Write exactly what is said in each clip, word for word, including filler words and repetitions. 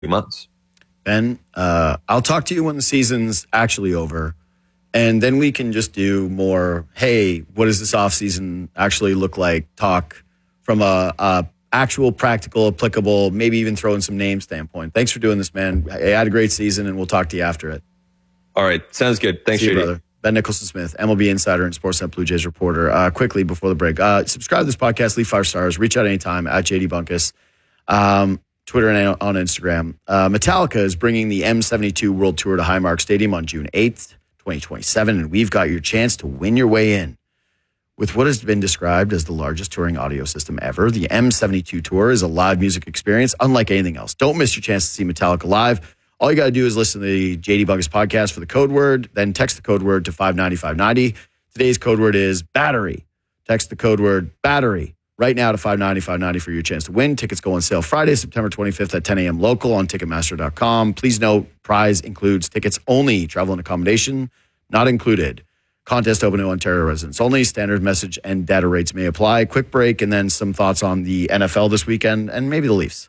months. Ben, uh, I'll talk to you when the season's actually over. And then we can just do more, hey, what does this offseason actually look like? Talk from a, a actual, practical, applicable, maybe even throw in some name standpoint. Thanks for doing this, man. I had a great season, and we'll talk to you after it. All right. Sounds good. Thanks, See you, J D. brother. Ben Nicholson-Smith, M L B insider and Sportsnet Blue Jays reporter. Uh, quickly, before the break, uh, subscribe to this podcast, leave five stars, reach out anytime, at J D Bunkus, um, Twitter and on Instagram. Uh, Metallica is bringing the M seventy-two World Tour to Highmark Stadium on June eighth. twenty twenty-seven, and we've got your chance to win your way in. With what has been described as the largest touring audio system ever, the M seventy-two Tour is a live music experience unlike anything else. Don't miss your chance to see Metallica live. All you got to do is listen to the J D Bunkus podcast for the code word, then text the code word to five ninety, five ninety. Today's code word is battery. Text the code word battery right now to five ninety, five ninety for your chance to win. Tickets go on sale Friday, September twenty-fifth at ten a.m. local on Ticketmaster dot com. Please note, prize includes tickets only. Travel and accommodation not included. Contest open to Ontario residents only. Standard message and data rates may apply. Quick break and then some thoughts on the N F L this weekend and maybe the Leafs.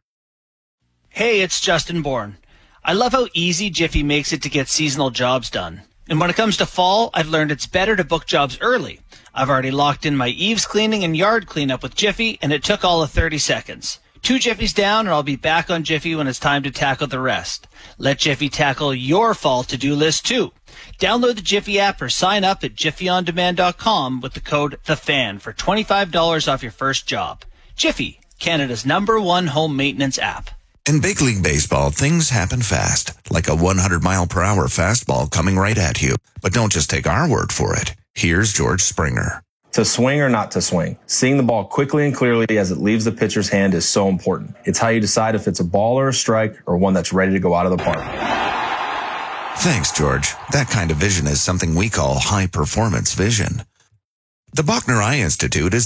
Hey, it's Justin Bourne. I love how easy Jiffy makes it to get seasonal jobs done. And when it comes to fall, I've learned it's better to book jobs early. I've already locked in my eaves cleaning and yard cleanup with Jiffy, and it took all of thirty seconds. Two Jiffies down, and I'll be back on Jiffy when it's time to tackle the rest. Let Jiffy tackle your fall to-do list, too. Download the Jiffy app or sign up at jiffy on demand dot com with the code THEFAN for twenty-five dollars off your first job. Jiffy, Canada's number one home maintenance app. In big league baseball, things happen fast, like a one hundred mile per hour fastball coming right at you. But don't just take our word for it. Here's George Springer. To swing or not to swing, seeing the ball quickly and clearly as it leaves the pitcher's hand is so important. It's how you decide if it's a ball or a strike or one that's ready to go out of the park. Thanks, George. That kind of vision is something we call high-performance vision. The Bachner Eye Institute is